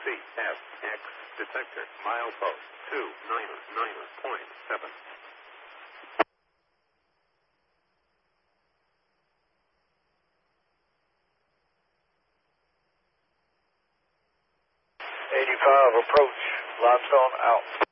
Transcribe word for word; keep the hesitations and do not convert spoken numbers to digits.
C F X detector, milepost two nine nine point seven. eighty-five approach, limestone out.